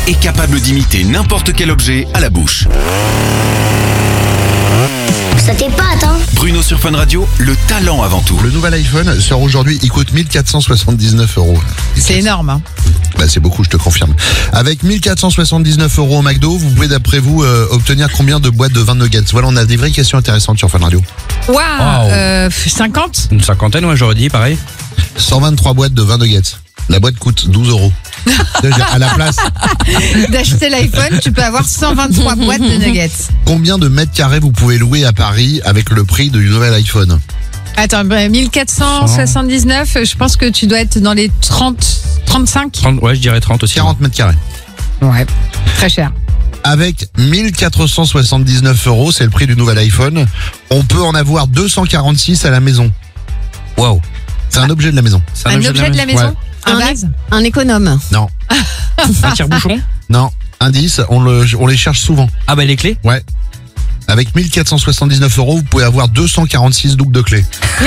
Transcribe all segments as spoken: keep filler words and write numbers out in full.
est capable d'imiter n'importe quel objet à la bouche. Ça t'épate, hein? Bruno sur Fun Radio, le talent avant tout. Le nouvel iPhone sort aujourd'hui, il coûte mille quatre cent soixante-dix-neuf euros. C'est énorme, hein. Bah c'est beaucoup, je te confirme. Avec mille quatre cent soixante-dix-neuf euros au McDo, vous pouvez d'après vous euh, obtenir combien de boîtes de vingt nuggets? Voilà, on a des vraies questions intéressantes sur Fun Radio. Waouh, Wow. euh, cinquante. Une cinquantaine, ouais, j'aurais dit, pareil. cent vingt-trois boîtes de vingt nuggets. La boîte coûte douze euros. À la place, D'acheter l'iPhone, tu peux avoir cent vingt-trois boîtes de nuggets. combien de mètres carrés vous pouvez louer à Paris avec le prix du nouvel iPhone? Attends, bah, mille quatre cent soixante-dix-neuf, je pense que tu dois être dans les trente, trente-cinq. trente, ouais, je dirais trente aussi. quarante mètres carrés. Ouais, très cher. Avec mille quatre cent soixante-dix-neuf euros, c'est le prix du nouvel iPhone, on peut en avoir deux cent quarante-six à la maison. Waouh. C'est un objet de la maison. C'est Un, objet de la maison, Ouais. Un Un, vase. un économe. Non, Un tire-bouchon. non. Indice, on, le, on les cherche souvent. Ah bah les clés. Ouais. Avec mille quatre cent soixante-dix-neuf euros, vous pouvez avoir deux cent quarante-six doubles de clés.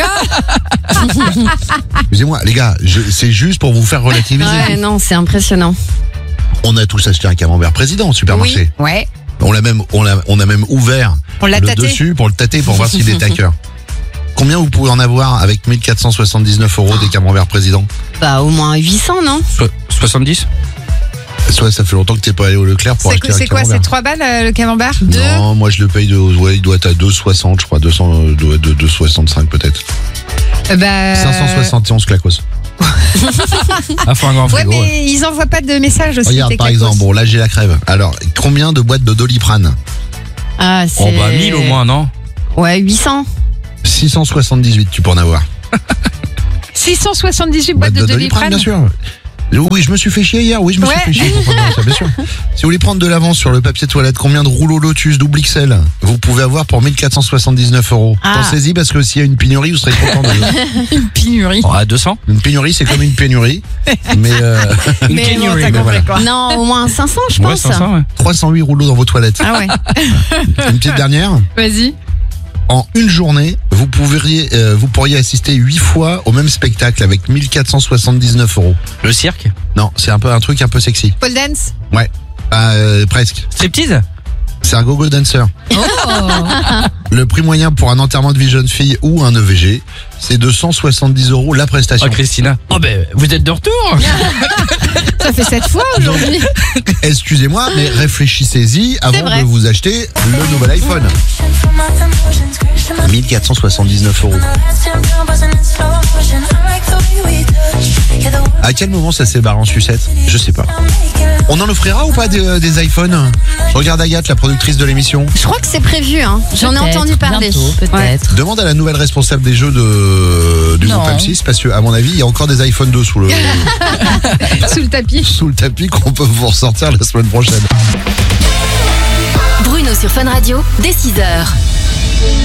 Excusez-moi, les gars, je- c'est juste pour vous faire relativiser. Ouais, non, c'est impressionnant. On a tous acheté un camembert président au supermarché. Oui, ouais. On l'a même, on l'a, on a même ouvert On l'a le tâté. dessus pour le tâter pour voir s'il est hacker. Combien vous pouvez en avoir avec mille quatre cent soixante-dix-neuf euros des camemberts président? Bah, au moins huit cents, non? So- soixante-dix. Soit ça fait longtemps que t'es pas allé au Leclerc pour C'est acheter quoi, un c'est quoi, camembert. c'est trois balles euh, le camembert? Deux. Non, moi je le paye de, ouais, il doit être à deux soixante, je crois, deux cents, euh, doit être de deux soixante-cinq peut-être. Euh, bah, cinq cent soixante et onze clacos. Ah, faut un grand Ouais, frigo. ouais. mais ils envoient pas de messages aussi. Regarde tes par clacos. exemple, bon là j'ai la crève. Alors, combien de boîtes de Doliprane? Ah, c'est. Oh bah mille au moins, non? Ouais, huit cents. six cent soixante-dix-huit, tu peux en avoir. six cent soixante-dix-huit boîtes de Doliprane. bien sûr. Oui, je me suis fait chier hier, oui, je me Ouais. suis fait chier pour prendre ça, bien sûr. Si vous voulez prendre de l'avance sur le papier toilette, combien de rouleaux Lotus double X L vous pouvez avoir pour mille quatre cent soixante-dix-neuf euros? Ah. Pensez-y parce que s'il y a une pénurie, vous serez content de Une pénurie. Oh, à deux cents. Une pénurie, c'est comme une pénurie, mais euh, Une Mais bon, pénurie, t'as mais compris voilà. quoi. Non, au moins cinq cents, je Ouais, pense. cinq cents, ouais. trois cent huit rouleaux dans vos toilettes. Ah ouais. Une petite dernière. Vas-y. En une journée, vous pourriez, euh, vous pourriez assister huit fois au même spectacle avec mille quatre cent soixante-dix-neuf euros. Le cirque. Non, c'est un peu un truc un peu sexy. Pole dance. Ouais, euh, presque. Striptease. C'est un go-go dancer. Oh. Le prix moyen pour un enterrement de vie jeune fille ou un E V G, c'est de cent soixante-dix euros la prestation. Oh, Christina. Oh ben, vous êtes de retour. Ça fait sept fois aujourd'hui. Excusez-moi, mais réfléchissez-y avant vrai. de vous acheter le nouvel iPhone. mille quatre cent soixante-dix-neuf euros. À quel moment ça s'est barré en sucette? Je sais pas. On en offrira ou pas des, des iPhones? Je regarde Agathe, la productrice de l'émission. Je crois que c'est prévu, hein. J'en ai Peut-être, entendu parler. bientôt, peut-être. Ouais. Demande à la nouvelle responsable des jeux de, du Non. groupe M six parce que, à mon avis, il y a encore des iPhone deux sous le, Sous le tapis. sous le tapis qu'on peut vous ressortir la semaine prochaine. Bruno sur Fun Radio, dès six heures.